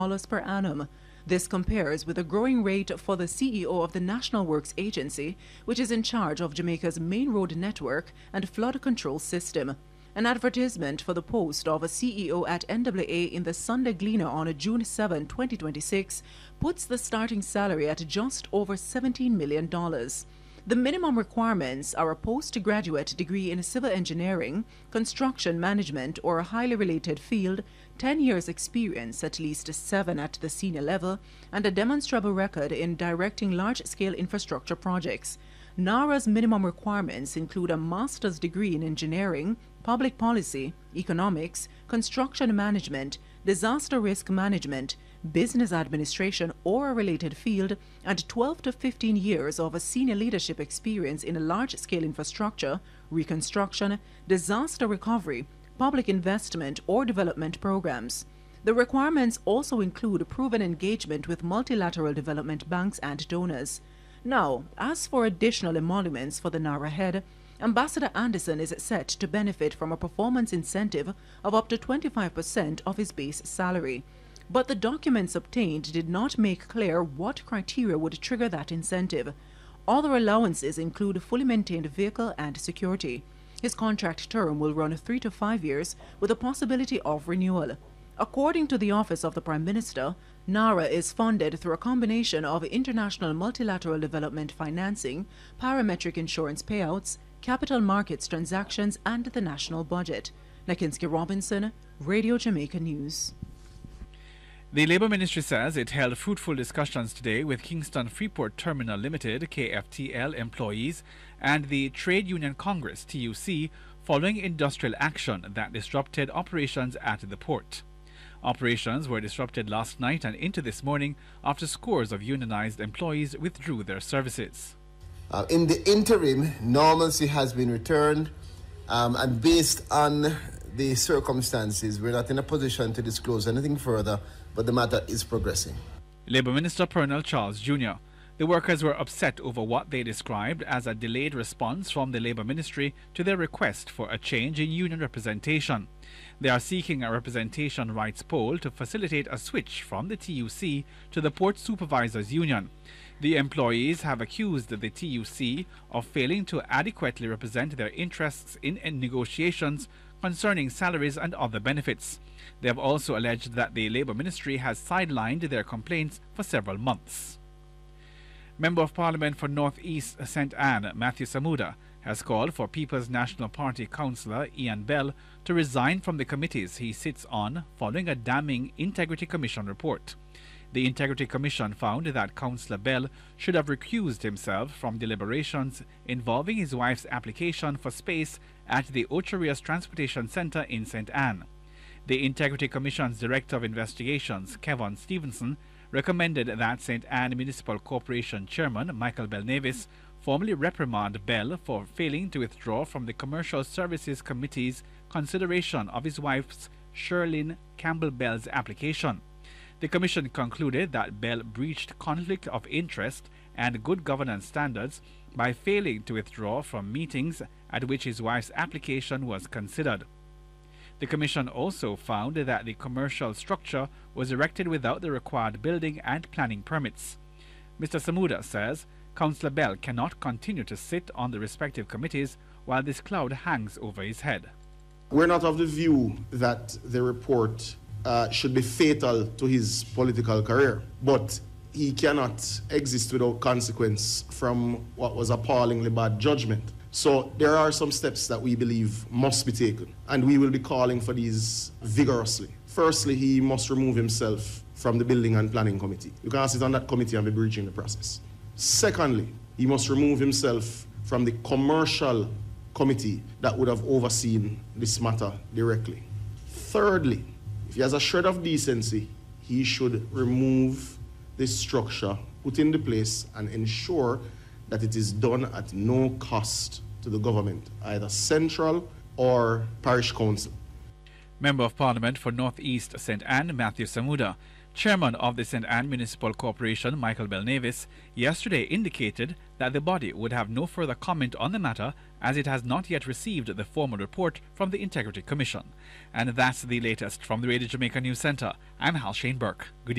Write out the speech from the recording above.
per annum. This compares with a growing rate for the CEO of the National Works Agency, which is in charge of Jamaica's main road network and flood control system. An advertisement for the post of a CEO at NWA in the Sunday Gleaner on June 7, 2026, puts the starting salary at just over $17 million. The minimum requirements are a postgraduate degree in civil engineering, construction management, or a highly related field, 10 years experience, at least 7 at the senior level, and a demonstrable record in directing large-scale infrastructure projects. NARA's minimum requirements include a master's degree in engineering, public policy, economics, construction management, disaster risk management, business administration or a related field, and 12 to 15 years of a senior leadership experience in a large-scale infrastructure, reconstruction, disaster recovery, public investment or development programs. The requirements also include proven engagement with multilateral development banks and donors. Now, as for additional emoluments for the NARA head, Ambassador Anderson is set to benefit from a performance incentive of up to 25% of his base salary. But the documents obtained did not make clear what criteria would trigger that incentive. Other allowances include fully maintained vehicle and security. His contract term will run 3 to 5 years with a possibility of renewal. According to the Office of the Prime Minister, NARA is funded through a combination of international multilateral development financing, parametric insurance payouts, capital markets transactions, and the national budget. Nakinski Robinson, Radio Jamaica News. The Labour Ministry says it held fruitful discussions today with Kingston Freeport Terminal Limited KFTL employees and the Trade Union Congress TUC following industrial action that disrupted operations at the port. Operations were disrupted last night and into this morning after scores of unionized employees withdrew their services. In the interim, normalcy has been returned, and based on the circumstances, we're not in a position to disclose anything further, but the matter is progressing. Labour Minister Pernell Charles Jr. The workers were upset over what they described as a delayed response from the Labour Ministry to their request for a change in union representation. They are seeking a representation rights poll to facilitate a switch from the TUC to the Port Supervisors Union. The employees have accused the TUC of failing to adequately represent their interests in negotiations concerning salaries and other benefits. They have also alleged that the Labour Ministry has sidelined their complaints for several months. Member of Parliament for North East St. Anne, Matthew Samuda, has called for People's National Party councillor Ian Bell to resign from the committees he sits on following a damning Integrity Commission report. The Integrity Commission found that Councillor Bell should have recused himself from deliberations involving his wife's application for space at the Ocho Rios Transportation Centre in St. Anne. The Integrity Commission's Director of Investigations, Kevin Stevenson, recommended that St. Anne Municipal Corporation Chairman Michael Belnavis formally reprimand Bell for failing to withdraw from the Commercial Services Committee's consideration of his wife's Sherlyn Campbell-Bell's application. The Commission concluded that Bell breached conflict of interest and good governance standards by failing to withdraw from meetings at which his wife's application was considered. The Commission also found that the commercial structure was erected without the required building and planning permits. Mr. Samuda says Councillor Bell cannot continue to sit on the respective committees while this cloud hangs over his head. We're not of the view that the report should be fatal to his political career, but he cannot exist without consequence from what was appallingly bad judgment. So there are some steps that we believe must be taken, and we will be calling for these vigorously. Firstly, he must remove himself from the Building and Planning Committee. You cannot sit on that committee and be breaching the process. Secondly, he must remove himself from the Commercial Committee that would have overseen this matter directly. Thirdly, if he has a shred of decency, he should remove this structure, put in the place, and ensure that it is done at no cost to the government, either central or parish council. Member of Parliament for North East St. Anne, Matthew Samuda, Chairman of the St. Anne Municipal Corporation, Michael Belnavis, yesterday indicated that the body would have no further comment on the matter as it has not yet received the formal report from the Integrity Commission. And that's the latest from the Radio Jamaica News Center. I'm Hal Shane Burke. Good evening.